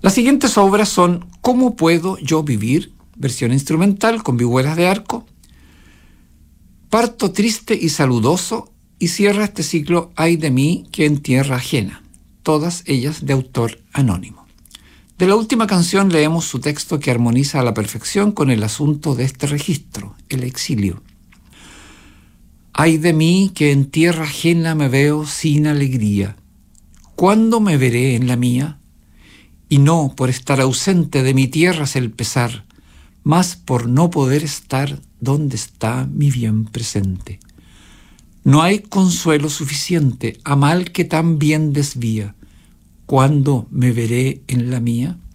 Las siguientes obras son ¿Cómo puedo yo vivir?, versión instrumental con vihuelas de arco, Parto triste y saludoso, y cierra este ciclo Ay de mí que en tierra ajena, todas ellas de autor anónimo. De la última canción leemos su texto que armoniza a la perfección con el asunto de este registro, el exilio. Ay de mí que en tierra ajena me veo sin alegría. ¿Cuándo me veré en la mía? Y no por estar ausente de mi tierra es el pesar, más por no poder estar donde está mi bien presente. No hay consuelo suficiente a mal que tan bien desvía. ¿Cuándo me veré en la mía?